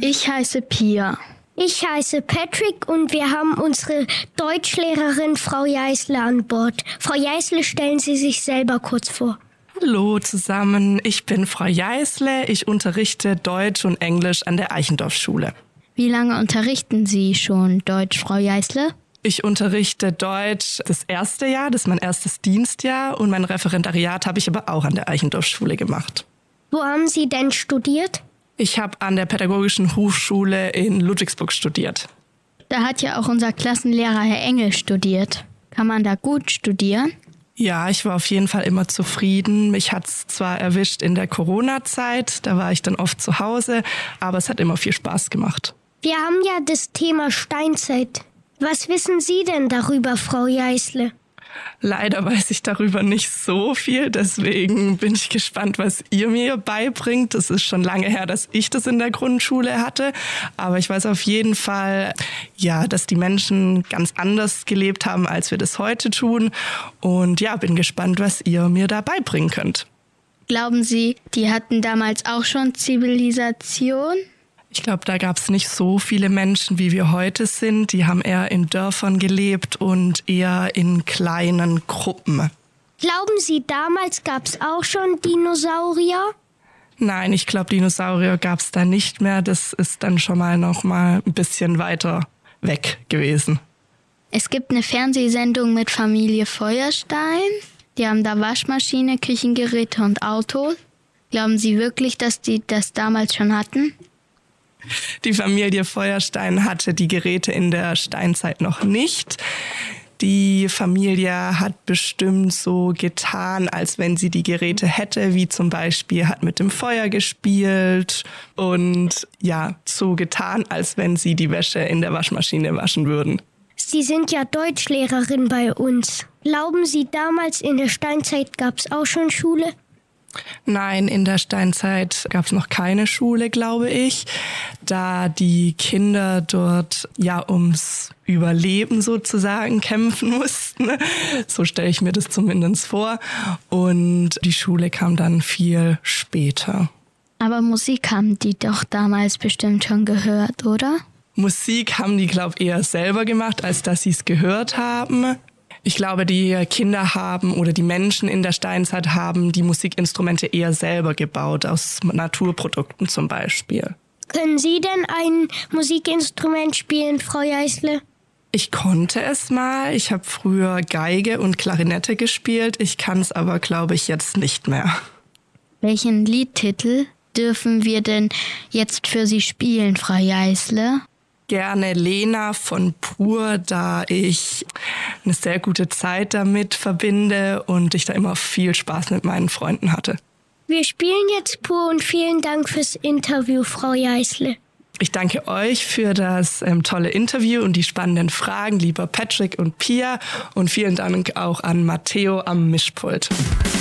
Ich heiße Pia. Ich heiße Patrick und wir haben unsere Deutschlehrerin Frau Jeißle an Bord. Frau Jeißle, stellen Sie sich selber kurz vor. Hallo zusammen, ich bin Frau Jeißle. Ich unterrichte Deutsch und Englisch an der Eichendorff-Schule. Wie lange unterrichten Sie schon Deutsch, Frau Jeißle? Ich unterrichte Deutsch das erste Jahr, das ist mein erstes Dienstjahr und mein Referendariat habe ich aber auch an der Eichendorff-Schule gemacht. Wo haben Sie denn studiert? Ich habe an der Pädagogischen Hochschule in Ludwigsburg studiert. Da hat ja auch unser Klassenlehrer Herr Engel studiert. Kann man da gut studieren? Ja, ich war auf jeden Fall immer zufrieden. Mich hat's zwar erwischt in der Corona-Zeit, da war ich dann oft zu Hause, aber es hat immer viel Spaß gemacht. Wir haben ja das Thema Steinzeit. Was wissen Sie denn darüber, Frau Jeißle? Leider weiß ich darüber nicht so viel, deswegen bin ich gespannt, was ihr mir beibringt. Es ist schon lange her, dass ich das in der Grundschule hatte, aber ich weiß auf jeden Fall, ja, dass die Menschen ganz anders gelebt haben, als wir das heute tun. Und ja, bin gespannt, was ihr mir da beibringen könnt. Glauben Sie, die hatten damals auch schon Zivilisation? Ich glaube, da gab es nicht so viele Menschen, wie wir heute sind. Die haben eher in Dörfern gelebt und eher in kleinen Gruppen. Glauben Sie, damals gab es auch schon Dinosaurier? Nein, ich glaube, Dinosaurier gab es da nicht mehr. Das ist dann schon mal noch mal ein bisschen weiter weg gewesen. Es gibt eine Fernsehsendung mit Familie Feuerstein. Die haben da Waschmaschine, Küchengeräte und Autos. Glauben Sie wirklich, dass die das damals schon hatten? Die Familie Feuerstein hatte die Geräte in der Steinzeit noch nicht. Die Familie hat bestimmt so getan, als wenn sie die Geräte hätte, wie zum Beispiel hat mit dem Feuer gespielt und ja, so getan, als wenn sie die Wäsche in der Waschmaschine waschen würden. Sie sind ja Deutschlehrerin bei uns. Glauben Sie, damals in der Steinzeit gab es auch schon Schule? Nein, in der Steinzeit gab es noch keine Schule, glaube ich, da die Kinder dort ja ums Überleben sozusagen kämpfen mussten. So stelle ich mir das zumindest vor. Und die Schule kam dann viel später. Aber Musik haben die doch damals bestimmt schon gehört, oder? Musik haben die, glaube ich, eher selber gemacht, als dass sie es gehört haben. Ich glaube, die Kinder haben oder die Menschen in der Steinzeit haben die Musikinstrumente eher selber gebaut, aus Naturprodukten zum Beispiel. Können Sie denn ein Musikinstrument spielen, Frau Jeißle? Ich konnte es mal. Ich habe früher Geige und Klarinette gespielt. Ich kann es aber, glaube ich, jetzt nicht mehr. Welchen Liedtitel dürfen wir denn jetzt für Sie spielen, Frau Jeißle? Gerne Lena von Pur, da ich eine sehr gute Zeit damit verbinde und ich da immer viel Spaß mit meinen Freunden hatte. Wir spielen jetzt Pur und vielen Dank fürs Interview, Frau Jeißle. Ich danke euch für das tolle Interview und die spannenden Fragen, lieber Patrick und Pia. Und vielen Dank auch an Matteo am Mischpult.